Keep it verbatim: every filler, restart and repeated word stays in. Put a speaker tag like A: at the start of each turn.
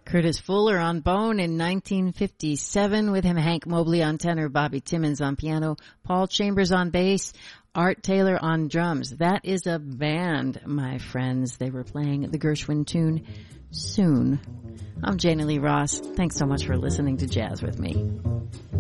A: Curtis Fuller on bone in nineteen fifty-seven. With him, Hank Mobley on tenor, Bobby Timmons on piano, Paul Chambers on bass, Art Taylor on drums. That is a band, my friends. They were playing the Gershwin tune, Soon. I'm Jana Lee Ross. Thanks so much for listening to Jazz with me.